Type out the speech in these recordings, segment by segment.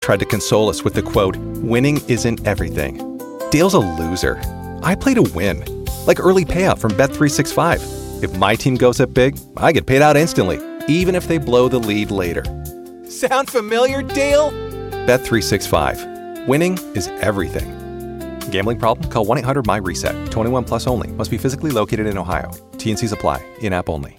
tried to console us with the quote, "Winning isn't everything." Dale's a loser. I play to win. Like early payout from Bet365. If my team goes up big, I get paid out instantly, even if they blow the lead later. Sound familiar, Dale? Bet365. Winning is everything. Gambling problem? Call 1-800-MY-RESET. 21 plus only. Must be physically located in Ohio. T&Cs apply. In-app only.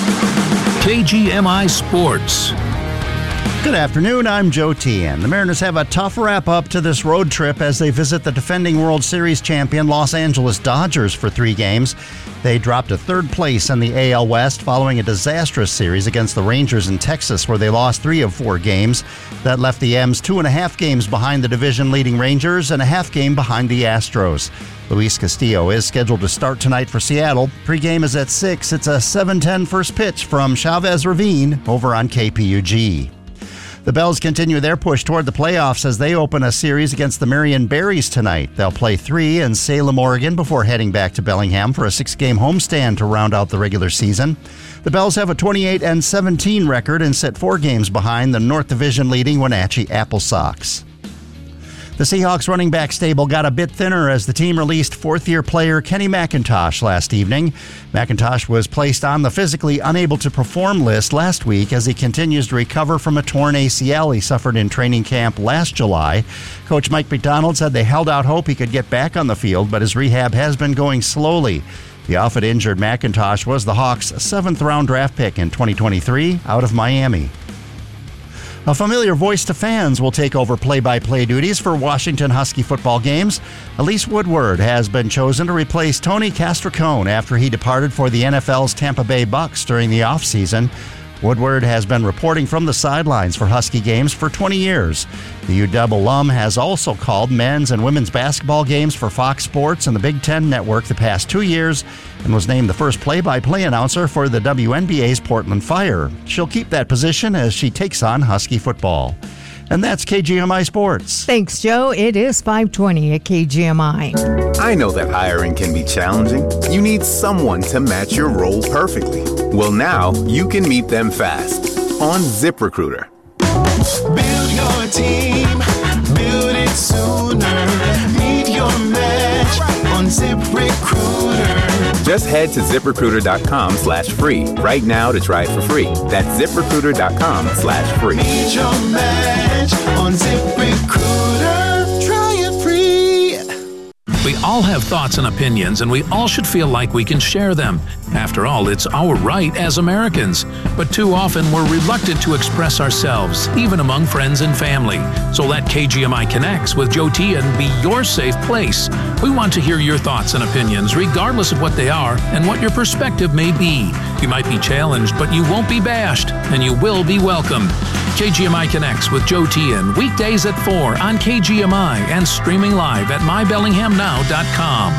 KGMI Sports. Good afternoon, I'm Joe Tian. The Mariners have a tough wrap-up to this road trip as they visit the defending World Series champion Los Angeles Dodgers for 3 games. They dropped to 3rd place in the AL West following a disastrous series against the Rangers in Texas where they lost 3 of 4 games. That left the M's 2.5 games behind the division-leading Rangers and a half game behind the Astros. Luis Castillo is scheduled to start tonight for Seattle. Pre-game is at 6. It's a 7:10 first pitch from Chavez Ravine over on KPUG. The Bells continue their push toward the playoffs as they open a series against the Marion Berries tonight. They'll play 3 in Salem, Oregon before heading back to Bellingham for a 6-game homestand to round out the regular season. The Bells have a 28-17 record and sit 4 games behind the North Division leading Wenatchee Apple Sox. The Seahawks running back stable got a bit thinner as the team released 4th-year player Kenny McIntosh last evening. McIntosh was placed on the physically unable to perform list last week as he continues to recover from a torn ACL he suffered in training camp last July. Coach Mike McDonald said they held out hope he could get back on the field, but his rehab has been going slowly. The often-injured McIntosh was the Hawks' 7th-round draft pick in 2023 out of Miami. A familiar voice to fans will take over play-by-play duties for Washington Husky football games. Elise Woodward has been chosen to replace Tony Castricone after he departed for the NFL's Tampa Bay Bucks during the offseason. Woodward has been reporting from the sidelines for Husky games for 20 years. The UW alum has also called men's and women's basketball games for Fox Sports and the Big Ten Network the past 2 years and was named the first play-by-play announcer for the WNBA's Portland Fire. She'll keep that position as she takes on Husky football. And that's KGMI Sports. Thanks, Joe. It is 5:20 at KGMI. I know that hiring can be challenging. You need someone to match your role perfectly. Well, now you can meet them fast on ZipRecruiter. Build your team, build it sooner. Meet your match on ZipRecruiter. Just head to ZipRecruiter.com/free right now to try it for free. That's ZipRecruiter.com/free. Meet your match on ZipRecruiter. Try it free. We all have thoughts and opinions, and we all should feel like we can share them. After all, it's our right as Americans. But too often, we're reluctant to express ourselves, even among friends and family. So let KGMI Connects with Joe Tian be your safe place. We want to hear your thoughts and opinions, regardless of what they are and what your perspective may be. You might be challenged, but you won't be bashed, and you will be welcomed. KGMI Connects with Joe Tian, weekdays at 4 on KGMI and streaming live at mybellinghamnow.com.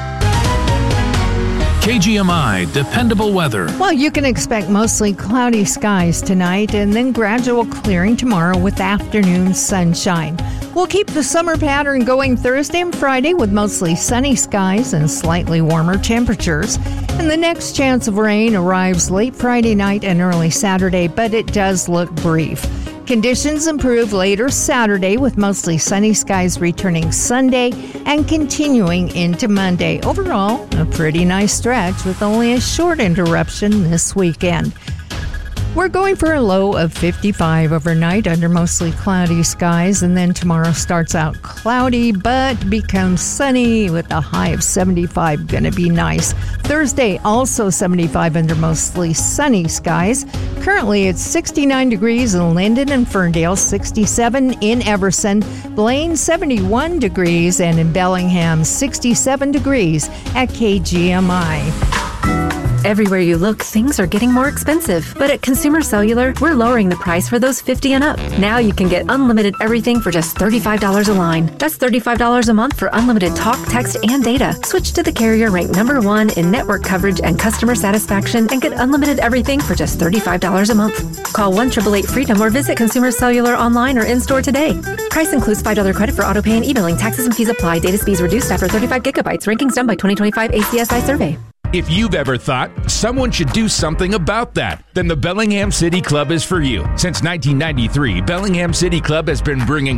KGMI, dependable weather. Well, you can expect mostly cloudy skies tonight and then gradual clearing tomorrow with afternoon sunshine. We'll keep the summer pattern going Thursday and Friday with mostly sunny skies and slightly warmer temperatures. And the next chance of rain arrives late Friday night and early Saturday, but it does look brief. Conditions improve later Saturday with mostly sunny skies returning Sunday and continuing into Monday. Overall, a pretty nice stretch with only a short interruption this weekend. We're going for a low of 55 overnight under mostly cloudy skies, and then tomorrow starts out cloudy but becomes sunny with a high of 75. Going to be nice. Thursday also 75 under mostly sunny skies. Currently it's 69 degrees in Linden and Ferndale, 67 in Everson, Blaine 71 degrees, and in Bellingham 67 degrees at KGMI. Everywhere you look, things are getting more expensive. But at Consumer Cellular, we're lowering the price for those 50 and up. Now you can get unlimited everything for just $35 a line. That's $35 a month for unlimited talk, text, and data. Switch to the carrier ranked #1 in network coverage and customer satisfaction and get unlimited everything for just $35 a month. Call 1-888-FREEDOM or visit Consumer Cellular online or in-store today. Price includes $5 credit for autopay and e-billing. Taxes and fees apply. Data speeds reduced after 35 gigabytes. Rankings done by 2025 ACSI survey. If you've ever thought someone should do something about that, then the Bellingham City Club is for you. Since 1993, Bellingham City Club has been bringing